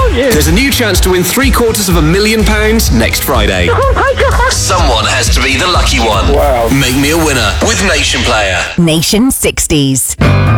aren't you? There's a new chance to win £750,000 next Friday. Oh my God. Someone has to be the lucky one. Wow. Make me a winner with Nation Player. Nation 60s.